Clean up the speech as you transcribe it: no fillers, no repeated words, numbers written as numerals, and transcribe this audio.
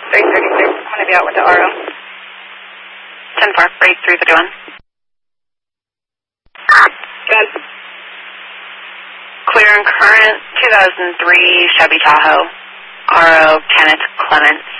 336. I'm going to be out with the RO. 10-4, break 351. Good. Clear and current, 2003 Chevy Tahoe, RO Kenneth Clements.